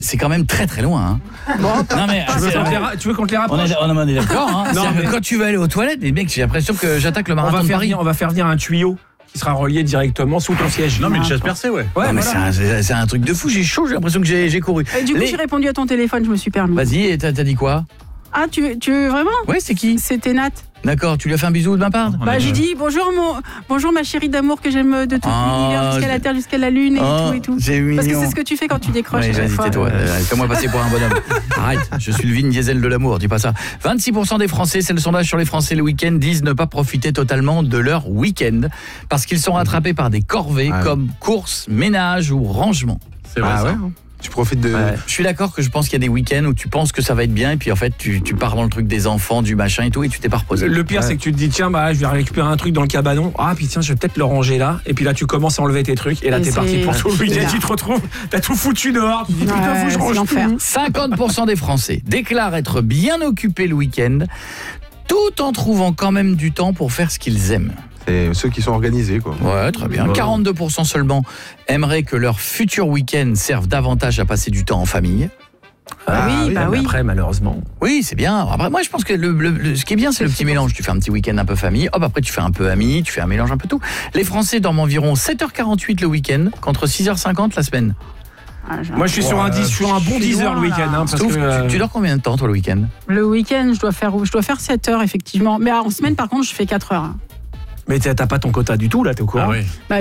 c'est quand même très très loin. Hein. Bon, non mais tu veux qu'on te les rapproche? on est d'accord. Hein. Non, mais... Quand tu vas aller aux toilettes, les mecs, j'ai l'impression que j'attaque le marathon de Paris. On va faire venir un tuyau qui sera relié directement sous ton siège. Non mais une chaise percée, ouais. Non, mais c'est un truc de fou. J'ai chaud. J'ai l'impression que j'ai couru. Et du coup, j'ai répondu à ton téléphone. Je me suis permis. Vas-y. Et t'as dit quoi? Ah, tu veux vraiment? Ouais, c'est qui? C'était Nat. D'accord, tu lui as fait un bisou de ma part? Bah, j'ai dit bonjour ma chérie d'amour que j'aime de tout l'univers jusqu'à la terre, jusqu'à la lune et tout. C'est mignon. Parce que c'est ce que tu fais quand tu décroches. Ouais, j'ai hésité, toi. Fais-moi passer pour un bonhomme. Arrête, je suis le Vin Diesel de l'amour, dis pas ça. 26% des Français, c'est le sondage sur les Français le week-end, disent ne pas profiter totalement de leur week-end parce qu'ils sont rattrapés par des corvées comme courses, ménage ou rangement. C'est vrai, ça. Tu profites de... Ouais. Je suis d'accord que je pense qu'il y a des week-ends où tu penses que ça va être bien et puis en fait tu pars dans le truc des enfants, du machin et tout et tu t'es pas reposé. Le pire c'est que tu te dis tiens je vais récupérer un truc dans le cabanon. Ah puis tiens je vais peut-être le ranger là. Et puis là tu commences à enlever tes trucs et là t'es parti pour tout le week-end. Tu te retrouves, t'as tout foutu dehors. Tu te dis putain faut que je range tout. 50% des Français déclarent être bien occupés le week-end tout en trouvant quand même du temps pour faire ce qu'ils aiment. C'est ceux qui sont organisés, quoi. Ouais, très bien. 42% seulement aimeraient que leur futur week-end serve davantage à passer du temps en famille. Oui. Après, malheureusement. Oui, c'est bien. Après, moi, je pense que ce qui est bien, c'est le petit mélange. Tu fais un petit week-end un peu famille, hop, après, tu fais un peu amis, tu fais un mélange un peu tout. Les Français dorment environ 7h48 le week-end, contre 6h50 la semaine. Moi, je suis sur un bon 10 heures le week-end. Hein, parce que, tu dors combien de temps, toi, le week-end? Le week-end, je dois faire 7 heures, effectivement. Mais en semaine, par contre, je fais 4 heures. Mais t'as pas ton quota du tout, là, t'es au courant? Ah oui.